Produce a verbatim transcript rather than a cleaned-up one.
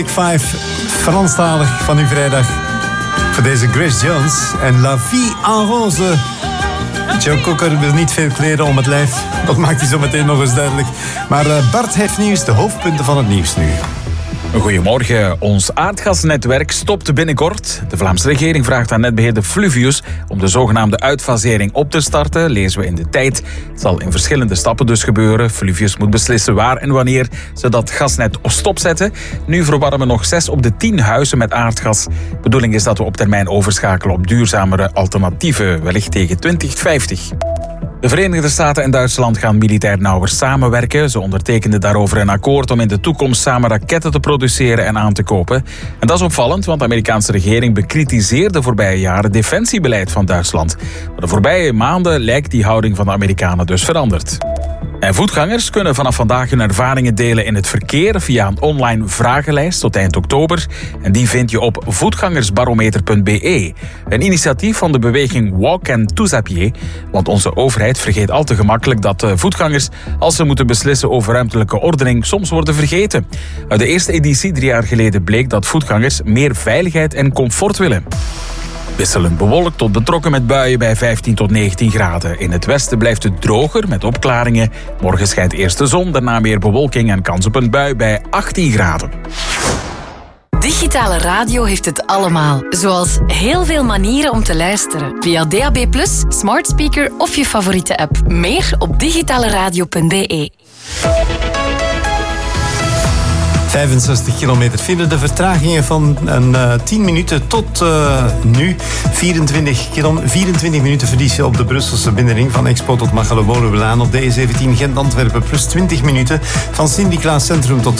vijf, Franstalig van uw vrijdag. Voor deze Grace Jones en La Vie en Rose. Joe Cocker wil niet veel kleren om het lijf. Dat maakt hij zo meteen nog eens duidelijk. Maar Bart heeft nieuws, de hoofdpunten van het nieuws nu. Goedemorgen. Ons aardgasnetwerk stopt binnenkort. De Vlaamse regering vraagt aan netbeheerder Fluvius om de zogenaamde uitfasering op te starten. Lezen we in de tijd. Het zal in verschillende stappen dus gebeuren. Fluvius moet beslissen waar en wanneer ze dat gasnet stopzetten. Nu verwarmen nog zes op de tien huizen met aardgas. De bedoeling is dat we op termijn overschakelen op duurzamere alternatieven, wellicht tegen twintig vijftig. De Verenigde Staten en Duitsland gaan militair nauwer samenwerken. Ze ondertekenden daarover een akkoord om in de toekomst samen raketten te produceren en aan te kopen. En dat is opvallend, want de Amerikaanse regering bekritiseerde de voorbije jaren het defensiebeleid van Duitsland. Maar de voorbije maanden lijkt die houding van de Amerikanen dus veranderd. En voetgangers kunnen vanaf vandaag hun ervaringen delen in het verkeer via een online vragenlijst tot eind oktober. En die vind je op voetgangersbarometer punt b e. Een initiatief van de beweging Walk and Tous à Pied. Want onze overheid vergeet al te gemakkelijk dat voetgangers, als ze moeten beslissen over ruimtelijke ordening, soms worden vergeten. Uit de eerste editie drie jaar geleden bleek dat voetgangers meer veiligheid en comfort willen. Wisselend bewolkt tot betrokken met buien bij vijftien tot negentien graden. In het westen blijft het droger met opklaringen. Morgen schijnt eerst de zon, daarna meer bewolking en kans op een bui bij achttien graden. Digitale radio heeft het allemaal. Zoals heel veel manieren om te luisteren. Via D A B plus, smart speaker of je favoriete app. Meer op digitaleradio punt b e. vijfenzestig kilometer file. De vertragingen van een uh, tien minuten tot uh, nu. vierentwintig, kilom- vierentwintig minuten verlies je op de Brusselse binnenring. Van Expo tot Machelen-Woluwelaan op de E zeventien Gent-Antwerpen. Plus twintig minuten van Sint-Niklaas Centrum tot